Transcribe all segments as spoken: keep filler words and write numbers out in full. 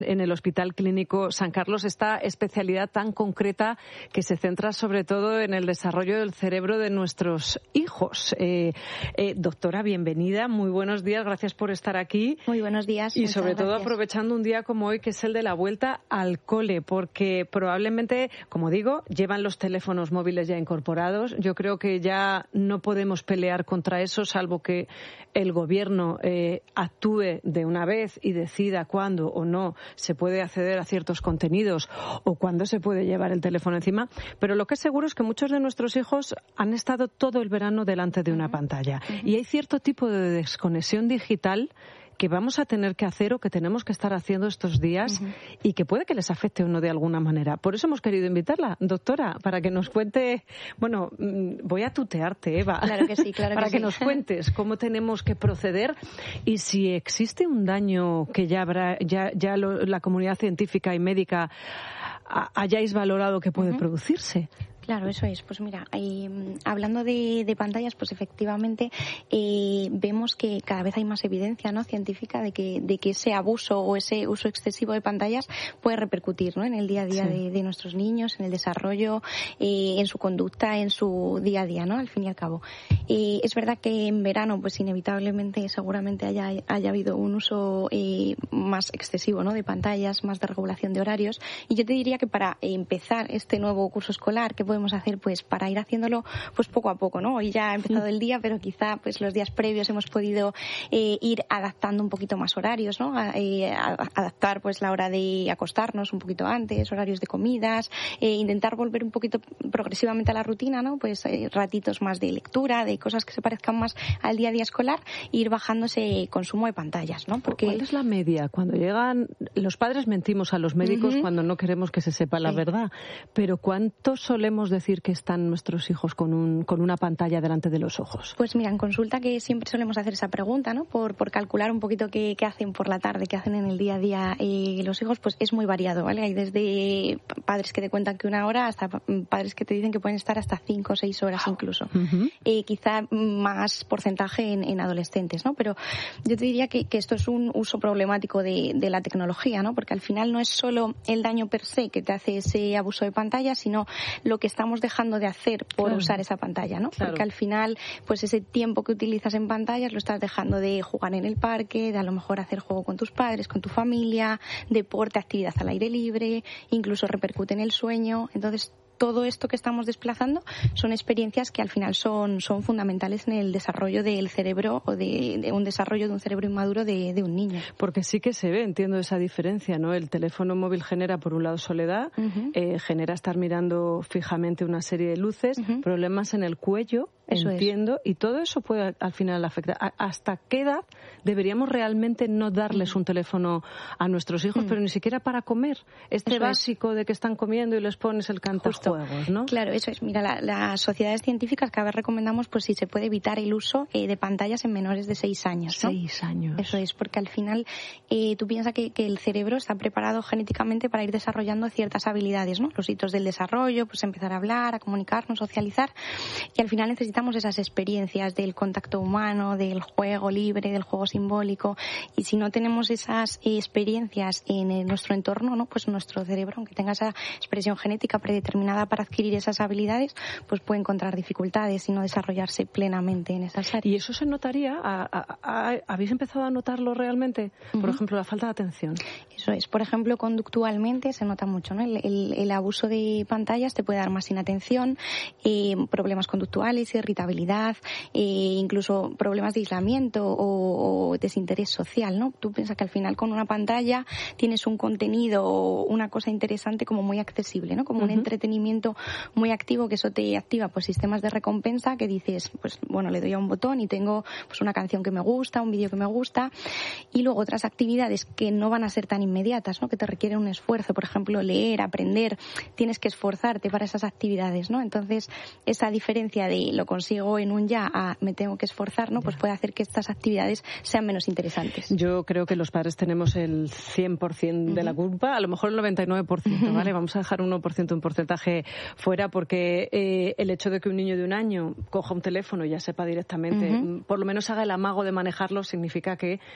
en el Hospital Clínico San Carlos, esta especialidad tan concreta que se centra sobre todo en el desarrollo del cerebro de nuestros hijos. Eh, eh, doctora, bienvenida, muy buenos días, gracias por estar aquí. Muy buenos días. Y sobre todo aprovechando un día como hoy, que es el de la vuelta al cole, porque probablemente, como digo, llevan los teléfonos móviles ya incorporados. Yo creo que ya no podemos pelear contra eso, salvo que el gobierno eh, actúe de una vez y decida cuándo o no se puede acceder a ciertos contenidos o cuándo se puede llevar el teléfono encima, pero lo que es seguro es que muchos de nuestros hijos han estado todo el verano delante de una uh-huh. pantalla uh-huh. y hay cierto tipo de desconexión digital que vamos a tener que hacer o que tenemos que estar haciendo estos días uh-huh. y que puede que les afecte o no de alguna manera. Por eso hemos querido invitarla, doctora, para que nos cuente, bueno, voy a tutearte, Eva, claro que sí, claro para que, que sí. nos cuentes cómo tenemos que proceder y si existe un daño que ya habrá, ya, ya lo, la comunidad científica y médica a, hayáis valorado que puede uh-huh. producirse. Claro, eso es. Pues mira, eh, hablando de, de pantallas, pues efectivamente eh, vemos que cada vez hay más evidencia, ¿no?, científica de que de que ese abuso o ese uso excesivo de pantallas puede repercutir, ¿no?, en el día a día sí. de, de nuestros niños, en el desarrollo, eh, en su conducta, en su día a día, ¿no?, al fin y al cabo. Eh, es verdad que en verano, pues inevitablemente, seguramente haya haya habido un uso eh, más excesivo, ¿no?, de pantallas, más de regulación de horarios. Y yo te diría que para empezar este nuevo curso escolar, que podemos hacer pues para ir haciéndolo pues poco a poco, ¿no? Hoy ya ha empezado el día, pero quizá pues los días previos hemos podido eh, ir adaptando un poquito más horarios, ¿no? A, eh, a, adaptar pues la hora de acostarnos un poquito antes, horarios de comidas, eh, intentar volver un poquito progresivamente a la rutina, ¿no? Pues eh, ratitos más de lectura, de cosas que se parezcan más al día a día escolar, e ir bajando ese consumo de pantallas, ¿no? Porque ¿cuál es la media? Cuando llegan los padres mentimos a los médicos uh-huh. cuando no queremos que se sepa la sí. verdad, pero ¿cuánto solemos decir que están nuestros hijos con un con una pantalla delante de los ojos? Pues mira, en consulta que siempre solemos hacer esa pregunta, ¿no? Por, por calcular un poquito qué, qué hacen por la tarde, qué hacen en el día a día eh, los hijos, pues es muy variado, ¿vale? Hay desde padres que te cuentan que una hora hasta padres que te dicen que pueden estar hasta cinco o seis horas wow. incluso. Uh-huh. Eh, quizá más porcentaje en, en adolescentes, ¿no? Pero yo te diría que, que esto es un uso problemático de, de la tecnología, ¿no? Porque al final no es solo el daño per se que te hace ese abuso de pantalla, sino lo que estamos dejando de hacer por claro. usar esa pantalla, ¿no? Claro. Porque al final, pues ese tiempo que utilizas en pantallas lo estás dejando de jugar en el parque, de a lo mejor hacer juego con tus padres, con tu familia, deporte, actividad al aire libre, incluso repercute en el sueño. Entonces, todo esto que estamos desplazando son experiencias que al final son, son fundamentales en el desarrollo del cerebro o de, de un desarrollo de un cerebro inmaduro de, de un niño. Porque sí que se ve, entiendo esa diferencia, ¿no? El teléfono móvil genera, por un lado, soledad, uh-huh. eh, genera estar mirando fijamente una serie de luces, uh-huh. problemas en el cuello, eso entiendo, es. Y todo eso puede al final afectar. ¿Hasta qué edad deberíamos realmente no darles uh-huh. un teléfono a nuestros hijos, uh-huh. pero ni siquiera para comer? Este eso básico es. De que están comiendo y les pones el cantajuegos. Juegos, ¿no? Claro, eso es. Mira, la, las sociedades científicas cada vez recomendamos pues si se puede evitar el uso eh, de pantallas en menores de seis años, ¿no? Seis años. Eso es, porque al final eh, tú piensas que, que el cerebro está preparado genéticamente para ir desarrollando ciertas habilidades, ¿no? Los hitos del desarrollo, pues empezar a hablar, a comunicarnos, socializar, y al final necesitamos esas experiencias del contacto humano, del juego libre, del juego simbólico, y si no tenemos esas eh, experiencias en eh, nuestro entorno, ¿no? Pues nuestro cerebro, aunque tenga esa expresión genética predeterminada para adquirir esas habilidades, pues puede encontrar dificultades y no desarrollarse plenamente en esas áreas. ¿Y eso se notaría? ¿A, a, a, ¿Habéis empezado a notarlo realmente? Por uh-huh. ejemplo, la falta de atención. Eso es. Por ejemplo, conductualmente se nota mucho, ¿no? El, el, el abuso de pantallas te puede dar más inatención, eh, problemas conductuales, irritabilidad, eh, incluso problemas de aislamiento o, o desinterés social, ¿no? Tú piensas que al final con una pantalla tienes un contenido o una cosa interesante como muy accesible, ¿no? Como uh-huh. un entretenimiento muy activo, que eso te activa pues sistemas de recompensa que dices, pues bueno, le doy a un botón y tengo pues una canción que me gusta, un vídeo que me gusta, y luego otras actividades que no van a ser tan inmediatas, ¿no? Que te requieren un esfuerzo, por ejemplo, leer, aprender, tienes que esforzarte para esas actividades, ¿no? Entonces, esa diferencia de lo consigo en un ya a me tengo que esforzar, ¿no? Pues puede hacer que estas actividades sean menos interesantes. Yo creo que los padres tenemos el cien por ciento de uh-huh. la culpa, a lo mejor el noventa y nueve por ciento, uh-huh. ¿vale? Vamos a dejar un uno por ciento, un porcentaje fuera, porque eh, el hecho de que un niño de un año coja un teléfono y ya sepa directamente, uh-huh. por lo menos haga el amago de manejarlo, significa que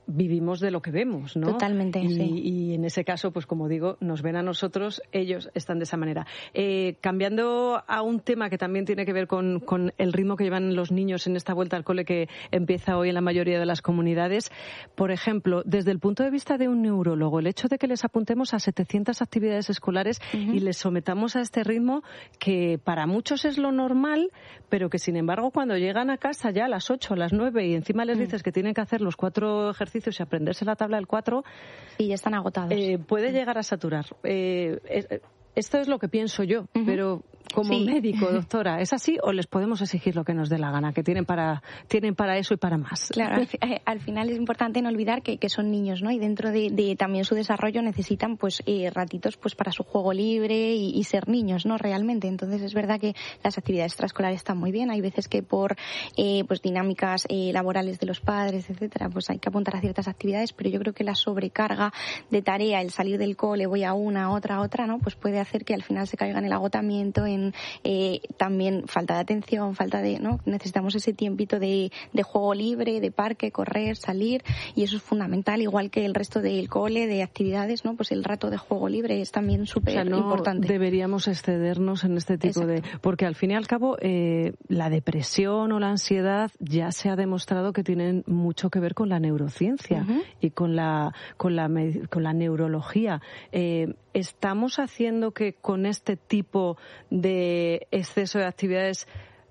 vivimos de lo que vemos, ¿no? Totalmente, y, sí. Y en ese caso, pues como digo, nos ven a nosotros, ellos están de esa manera. Eh, cambiando a un tema que también tiene que ver con, con el ritmo que llevan los niños en esta vuelta al cole que empieza hoy en la mayoría de las comunidades, por ejemplo, desde el punto de vista de un neurólogo, el hecho de que les apuntemos a setecientas actividades escolares uh-huh. y les sometamos a este ritmo que para muchos es lo normal, pero que sin embargo cuando llegan a casa ya a las ocho, a las nueve y encima les uh-huh. dices que tienen que hacer los cuatro ejercicios y aprenderse la tabla del cuatro, y ya están agotados. Eh, puede llegar a saturar. Eh, eh, esto es lo que pienso yo, uh-huh. pero como sí. médico, doctora, ¿es así o les podemos exigir lo que nos dé la gana, que tienen para tienen para eso y para más? Claro, al, al final es importante no olvidar que, que son niños, ¿no? Y dentro de, de también su desarrollo necesitan pues eh, ratitos pues para su juego libre y, y ser niños, ¿no? Realmente. Entonces es verdad que las actividades extraescolares están muy bien. Hay veces que por eh, pues dinámicas eh, laborales de los padres, etcétera, pues hay que apuntar a ciertas actividades, pero yo creo que la sobrecarga de tarea, el salir del cole, voy a una, otra, otra, ¿no? Pues puede hacer que al final se caiga en el agotamiento, en Eh, también falta de atención, falta de, ¿no? Necesitamos ese tiempito de, de juego libre, de parque, correr, salir, y eso es fundamental, igual que el resto del cole, de actividades, ¿no? Pues el rato de juego libre es también súper o sea, no importante. Deberíamos excedernos en este tipo Exacto. de... Porque al fin y al cabo, eh, la depresión o la ansiedad ya se ha demostrado que tienen mucho que ver con la neurociencia uh-huh. y con la, con la, con la neurología. Eh, ¿Estamos haciendo que con este tipo de exceso de actividades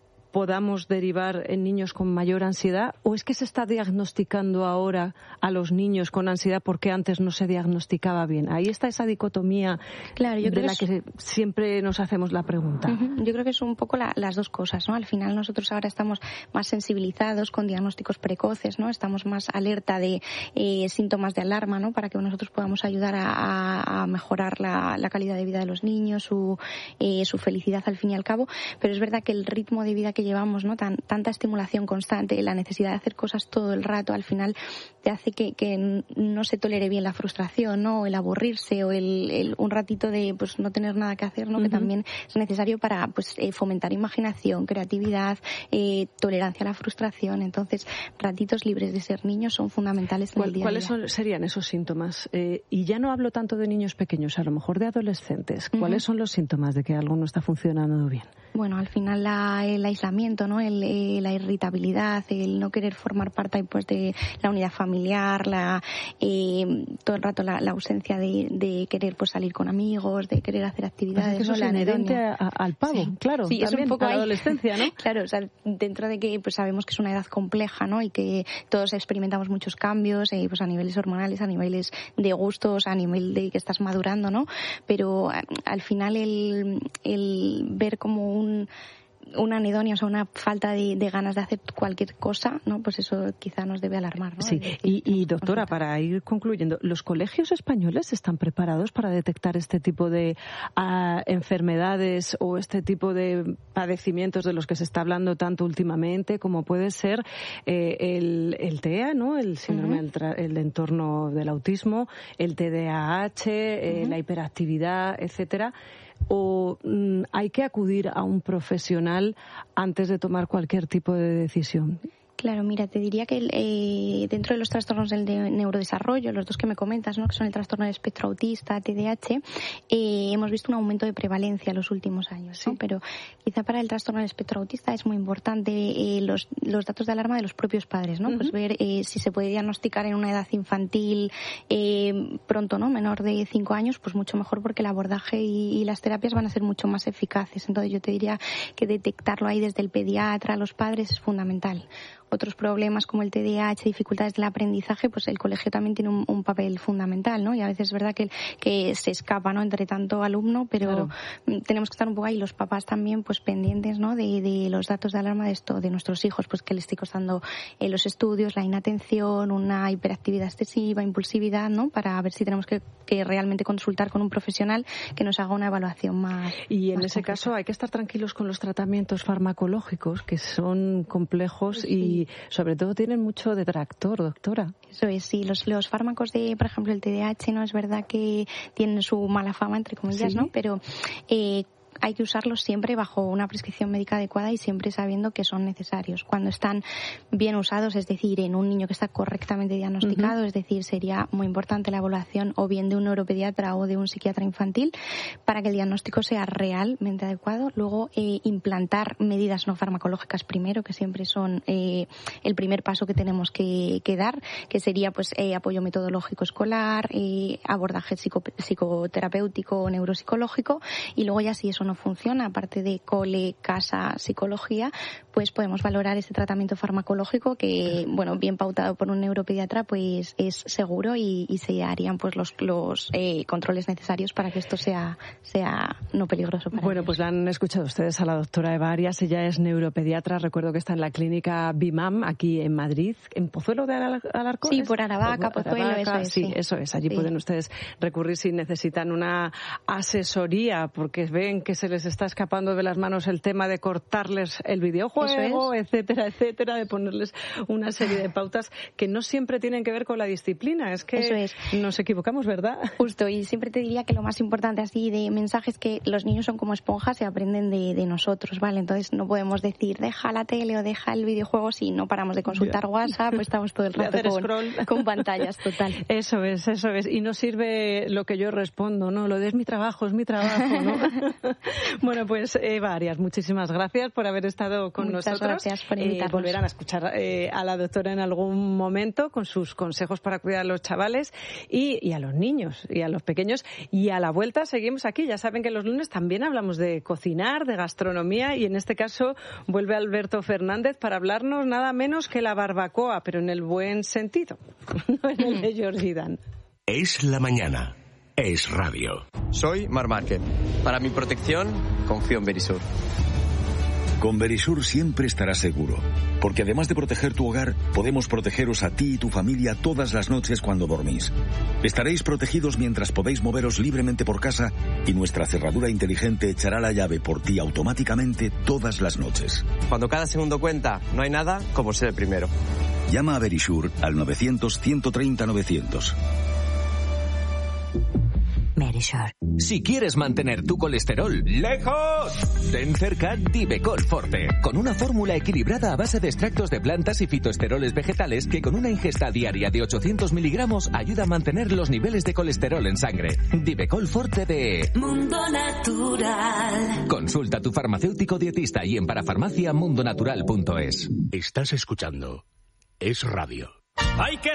podamos derivar en niños con mayor ansiedad? ¿O es que se está diagnosticando ahora a los niños con ansiedad porque antes no se diagnosticaba bien? Ahí está esa dicotomía claro, yo de creo la que, es... que siempre nos hacemos la pregunta. Uh-huh. Yo creo que es un poco la, las dos cosas, ¿no? Al final nosotros ahora estamos más sensibilizados con diagnósticos precoces, ¿no? Estamos más alerta de eh, síntomas de alarma, ¿no? Para que nosotros podamos ayudar a, a, a mejorar la, la calidad de vida de los niños, su, eh, su felicidad al fin y al cabo. Pero es verdad que el ritmo de vida que llevamos, ¿no? Tan, tanta estimulación constante, la necesidad de hacer cosas todo el rato, al final te hace que, que no se tolere bien la frustración, ¿no? O el aburrirse, o el, el un ratito de pues no tener nada que hacer, ¿no? Uh-huh. Que también es necesario para pues eh, fomentar imaginación, creatividad, eh, tolerancia a la frustración. Entonces, ratitos libres de ser niños son fundamentales en el día a día. ¿Cuáles son, serían esos síntomas? Eh, y ya no hablo tanto de niños pequeños, a lo mejor de adolescentes. ¿Cuáles uh-huh. son los síntomas de que algo no está funcionando bien? Bueno, al final la, el aislamiento, ¿no? El, eh, la irritabilidad, el no querer formar parte pues de la unidad familiar, la eh, todo el rato la, la ausencia de, de querer pues salir con amigos, de querer hacer actividades. Pues es que eso ¿no? es inherente a, a, al pavo, sí. claro, sí, también es un poco a la ahí. adolescencia, ¿no? Claro, o sea, dentro de que pues sabemos que es una edad compleja, ¿no? Y que todos experimentamos muchos cambios, eh, pues a niveles hormonales, a niveles de gustos, a nivel de que estás madurando, ¿no? Pero a, al final el, el ver como un una anedonia, o sea, una falta de, de ganas de hacer cualquier cosa, ¿no? Pues eso quizá nos debe alarmar, ¿no? Sí, y, y doctora, para ir concluyendo, ¿los colegios españoles están preparados para detectar este tipo de uh, enfermedades o este tipo de padecimientos de los que se está hablando tanto últimamente, como puede ser eh, el, el T E A, ¿no? El síndrome uh-huh. del el entorno del autismo, el T D A H, eh, uh-huh. la hiperactividad, etcétera? ¿O mm, hay que acudir a un profesional antes de tomar cualquier tipo de decisión? Claro, mira, te diría que eh, dentro de los trastornos del de neurodesarrollo, los dos que me comentas, ¿no? Que son el trastorno del espectro autista, T D A H, eh, hemos visto un aumento de prevalencia en los últimos años, ¿no? Sí. Pero quizá para el trastorno del espectro autista es muy importante eh, los, los datos de alarma de los propios padres, ¿no? Uh-huh. Pues ver eh, si se puede diagnosticar en una edad infantil eh, pronto, ¿no? Menor de cinco años, pues mucho mejor porque el abordaje y, y las terapias van a ser mucho más eficaces. Entonces yo te diría que detectarlo ahí desde el pediatra, los padres, es fundamental. Otros problemas como el T D A H, dificultades del aprendizaje, pues el colegio también tiene un, un papel fundamental, ¿no? Y a veces es verdad que, que se escapa, ¿no? Entre tanto alumno, pero claro. tenemos que estar un poco ahí, los papás también, pues pendientes, ¿no? De, de los datos de alarma de esto, de nuestros hijos, pues que les esté costando eh, los estudios, la inatención, una hiperactividad excesiva, impulsividad, ¿no? Para ver si tenemos que, que realmente consultar con un profesional que nos haga una evaluación más. Y en más ese completa. caso hay que estar tranquilos con los tratamientos farmacológicos, que son complejos sí. y Y sobre todo tienen mucho detractor, doctora. Eso es, sí. Los, los fármacos de, por ejemplo, el T D A H, no es verdad que tienen su mala fama, entre comillas, ¿sí? ¿no? Pero eh, hay que usarlos siempre bajo una prescripción médica adecuada y siempre sabiendo que son necesarios. Cuando están bien usados, es decir, en un niño que está correctamente diagnosticado, uh-huh. es decir, sería muy importante la evaluación o bien de un neuropediatra o de un psiquiatra infantil para que el diagnóstico sea realmente adecuado. Luego, eh, implantar medidas no farmacológicas primero, que siempre son eh, el primer paso que tenemos que, que dar, que sería pues eh, apoyo metodológico escolar, eh, abordaje psico, psicoterapéutico o neuropsicológico, y luego ya si eso no funciona, aparte de cole, casa, psicología, pues podemos valorar ese tratamiento farmacológico que, bueno, bien pautado por un neuropediatra, pues es seguro y, y se harían pues los, los eh, controles necesarios para que esto sea, sea no peligroso para Bueno, ellos. pues la han escuchado ustedes a la doctora Eva Arias. Ella es neuropediatra. Recuerdo que está en la clínica BIMAM, aquí en Madrid, en Pozuelo de Al- Alarcón. Sí, por Aravaca, por Pozuelo, Aravaca, eso es. Sí, sí. eso es. Allí sí. Pueden ustedes recurrir si necesitan una asesoría, porque ven que se les está escapando de las manos el tema de cortarles el videojuego, es. etcétera, etcétera, de ponerles una serie de pautas que no siempre tienen que ver con la disciplina. Es que eso es. Nos equivocamos, ¿verdad? Justo, y siempre te diría que lo más importante así de mensajes es que los niños son como esponjas y aprenden de, de nosotros, ¿vale? Entonces no podemos decir deja la tele o deja el videojuego si no paramos de consultar yeah. WhatsApp, pues estamos todo el rato con, con pantallas, total. Eso es, eso es. Y no sirve lo que yo respondo, ¿no? Lo de es mi trabajo, es mi trabajo, ¿no? Bueno, pues Eva Arias, muchísimas gracias por haber estado con Muchas nosotros. Gracias por invitarnos. Eh, volverán a escuchar eh, a la doctora en algún momento con sus consejos para cuidar a los chavales y, y a los niños y a los pequeños. Y a la vuelta seguimos aquí. Ya saben que los lunes también hablamos de cocinar, de gastronomía, y en este caso vuelve Alberto Fernández para hablarnos nada menos que la barbacoa, pero en el buen sentido, no en el de Georgie Dan. Es la mañana. Es radio. Soy Mar Márquez. Para mi protección, confío en Verisur. Con Verisur siempre estarás seguro, porque además de proteger tu hogar, podemos protegeros a ti y tu familia todas las noches cuando dormís. Estaréis protegidos mientras podéis moveros libremente por casa y nuestra cerradura inteligente echará la llave por ti automáticamente todas las noches. Cuando cada segundo cuenta, no hay nada como ser el primero. Llama a Verisur al novecientos, ciento treinta, novecientos. Verisur. Si quieres mantener tu colesterol lejos, ten cerca Divecol Forte, con una fórmula equilibrada a base de extractos de plantas y fitoesteroles vegetales que con una ingesta diaria de ochocientos miligramos ayuda a mantener los niveles de colesterol en sangre. Divecol Forte de Mundo Natural. Consulta a tu farmacéutico dietista y en parafarmacia mundonatural punto es. Estás escuchando Es Radio. ¡Hay que